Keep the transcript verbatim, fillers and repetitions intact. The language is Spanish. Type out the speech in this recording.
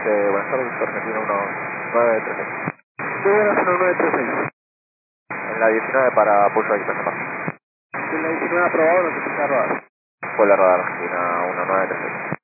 Eh, buenas tardes, Argentina uno nueve tres seis. Muy buenas, uno nueve tres seis. En la diecinueve para Pulso X P S más. En la diecinueve aprobado, no te puse a rodar. Fue la radar Argentina uno nueve tres seis.